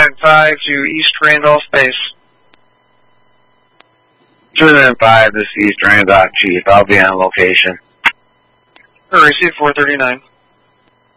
295 to East Randolph Base. 295, this is East Randolph Chief. I'll be on location. Receive 439.